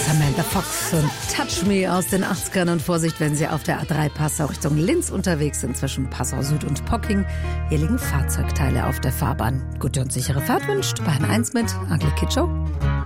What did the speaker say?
Samantha Fox und Touch Me aus den 80ern. Und Vorsicht, wenn Sie auf der A3 Passau Richtung Linz unterwegs sind, zwischen Passau Süd und Pocking. Hier liegen Fahrzeugteile auf der Fahrbahn. Gute und sichere Fahrt wünscht Bayern 1 mit Agli Kitschow.